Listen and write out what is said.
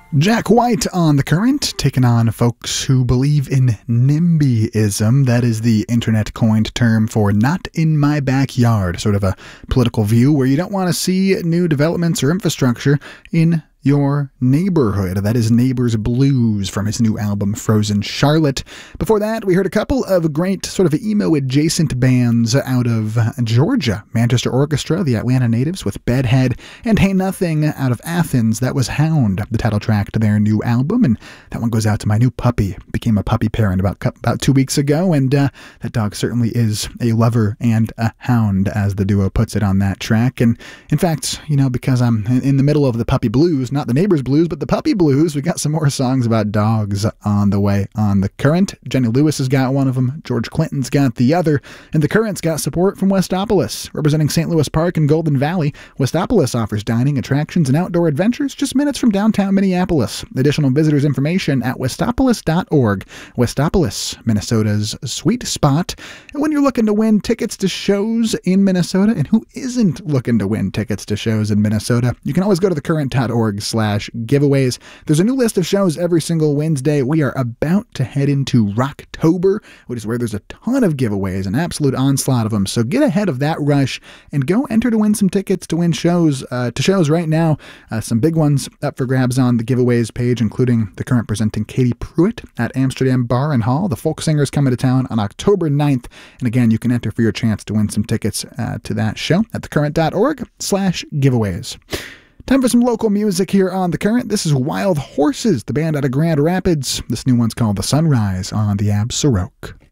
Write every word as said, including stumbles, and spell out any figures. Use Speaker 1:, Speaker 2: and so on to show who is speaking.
Speaker 1: Jack White on The Current, taking on folks who believe in NIMBYism. That is the internet-coined term for not in my backyard, sort of a political view where you don't want to see new developments or infrastructure in your neighborhood. That is Neighbors Blues from his new album Frozen Charlotte. Before that, we heard a couple of great sort of emo-adjacent bands out of Georgia. Manchester Orchestra, the Atlanta natives, with Bedhead, and Hey Nothing out of Athens. That was Hound, the title track to their new album, and that one goes out to my new puppy. Became a puppy parent about about two weeks ago, and uh, that dog certainly is a lover and a hound, as the duo puts it on that track. And in fact, you know, because I'm in the middle of the puppy blues, not the Neighbors Blues, but the puppy blues, we got some more songs about dogs on the way on The Current. Jenny Lewis has got one of them, George Clinton's got the other, and The Current's got support from Westopolis. Representing Saint Louis Park and Golden Valley, Westopolis offers dining, attractions, and outdoor adventures just minutes from downtown Minneapolis. Additional visitors information at westopolis dot org. Westopolis, Minnesota's sweet spot. And when you're looking to win tickets to shows in Minnesota, and who isn't looking to win tickets to shows in Minnesota, you can always go to thecurrent dot org slash giveaways. There's a new list of shows every single Wednesday. We are about to head into Rocktober, which is where there's a ton of giveaways, an absolute onslaught of them. So get ahead of that rush and go enter to win some tickets to win shows, uh, to shows right now. Uh, some big ones up for grabs on the giveaways page, including The Current presenting Katie Pruitt at Amsterdam Bar and Hall. The folk singer's coming to town on October ninth. And again, you can enter for your chance to win some tickets uh, to that show at thecurrent dot org slash giveaways. Time for some local music here on The Current. This is Wild Horses, the band out of Grand Rapids. This new one's called The Sunrise on the Ab Sirocco.